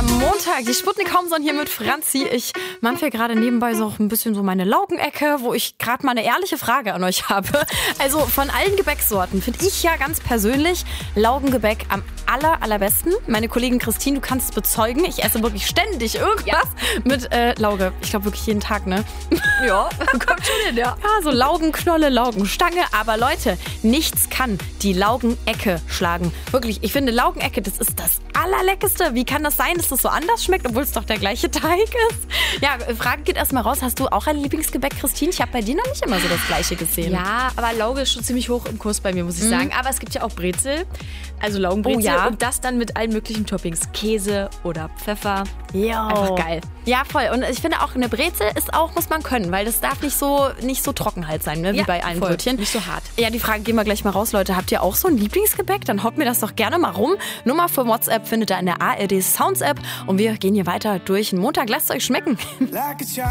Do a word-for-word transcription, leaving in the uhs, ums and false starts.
Am Montag, die Sputnik-Homson hier mit Franzi. Ich mampfe gerade nebenbei so ein bisschen so meine Laugenecke, wo ich gerade mal eine ehrliche Frage an euch habe. Also von allen Gebäcksorten finde ich ja ganz persönlich Laugengebäck am aller, allerbesten. Meine Kollegin Christine, du kannst es bezeugen. Ich esse wirklich ständig irgendwas ja. mit äh, Lauge. Ich glaube wirklich jeden Tag, ne? Ja, kommt schon hin, ja. Ja, so Laugenknolle, Laugenstange. Aber Leute, nichts kann die Laugenecke schlagen. Wirklich, ich finde Laugenecke, das ist das Allerleckerste. Wie kann das sein, dass das so anders schmeckt, obwohl es doch der gleiche Teig ist? Ja, Frage geht erstmal raus. Hast du auch ein Lieblingsgebäck, Christine? Ich habe bei dir noch nicht immer so das Gleiche gesehen. Ja, aber Lauge ist schon ziemlich hoch im Kurs bei mir, muss ich mhm. sagen. Aber es gibt ja auch Brezel, also Laugenbrezel. Oh, ja. Und das dann mit allen möglichen Toppings. Käse oder Pfeffer. Ja. Einfach geil. Ja, voll. Und ich finde auch, eine Brezel ist auch, muss man können, weil das darf nicht so, nicht so trocken halt sein, ne? Wie ja, bei allen voll. Brötchen. Nicht so hart. Ja, die Frage gehen wir gleich mal raus, Leute. Habt ihr auch so ein Lieblingsgebäck? Dann haut mir das doch gerne mal rum. Nummer für WhatsApp findet ihr in der A R D Sounds App. Und wir gehen hier weiter durch den Montag. Lasst es euch schmecken.